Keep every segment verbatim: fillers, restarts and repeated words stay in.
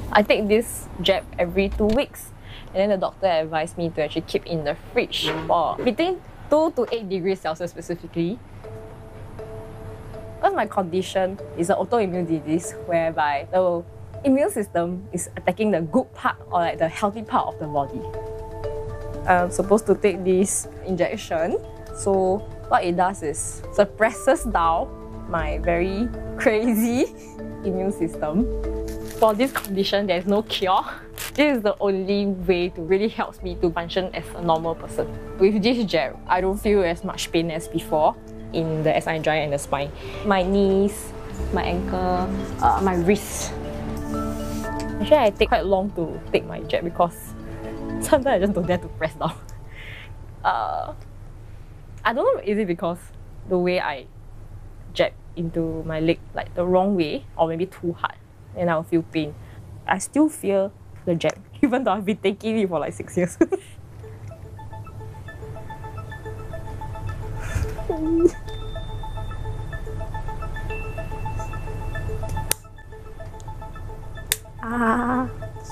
I take this jab every two weeks, and then the doctor advised me to actually keep in the fridge for between two to eight degrees Celsius specifically. Because my condition is an autoimmune disease whereby the immune system is attacking the good part or like the healthy part of the body. I'm supposed to take this injection, so what it does is suppresses down my very crazy immune system. For this condition, there's no cure. This is the only way to really help me to function as a normal person. With this jab, I don't feel as much pain as before in the S I joint and the spine. My knees, my ankle, uh, my wrist. Actually, I take quite long to take my jab because sometimes I just don't dare to press down. Uh, I don't know, is it because the way I jab into my leg, like the wrong way, or maybe too hard, and I'll feel pain. I still feel the jab, even though I've been taking it for like six years. Ah.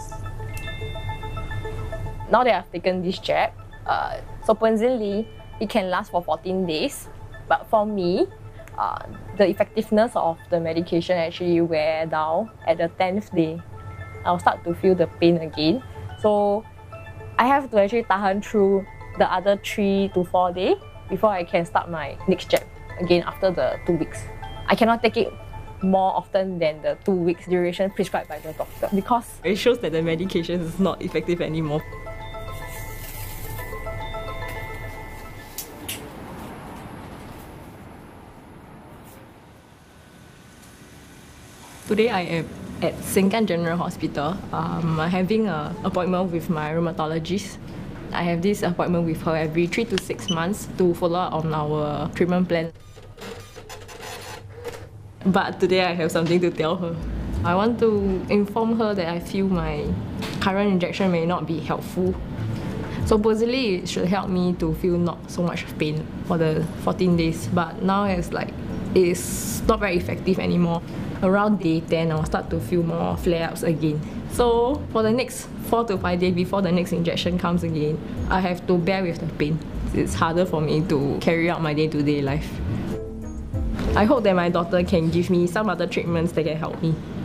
Now that I've taken this jab, uh, supposedly it can last for fourteen days. But for me, uh, the effectiveness of the medication actually wear down at the tenth day. I'll start to feel the pain again. So I have to actually tahan through the other three to four days before I can start my next jab again after the two weeks. I cannot take it more often than the two weeks duration prescribed by the doctor because it shows that the medication is not effective anymore. Today I am at Sengkang General Hospital. Um, I'm having an appointment with my rheumatologist. I have this appointment with her every three to six months to follow up on our treatment plan. But today I have something to tell her. I want to inform her that I feel my current injection may not be helpful. Supposedly it should help me to feel not so much pain for the fourteen days, but now it's like it's not very effective anymore. Around day ten, I'll start to feel more flare-ups again. So for the next four to five days before the next injection comes again, I have to bear with the pain. It's harder for me to carry out my day-to-day life. I hope that my doctor can give me some other treatments that can help me.